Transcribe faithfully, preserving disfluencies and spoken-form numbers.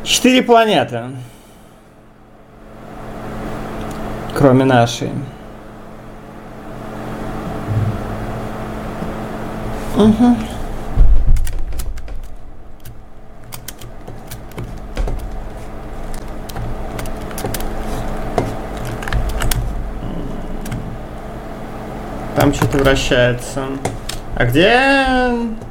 Четыре планеты. Кроме нашей. Угу. Там что-то вращается. А где...